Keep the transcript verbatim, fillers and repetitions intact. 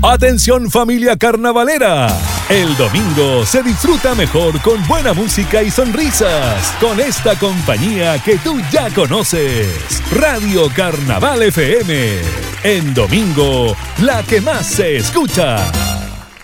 Atención familia carnavalera. El domingo se disfruta mejor con buena música y sonrisas con esta compañía que tú ya conoces. Radio Carnaval F M. En domingo, la que más se escucha.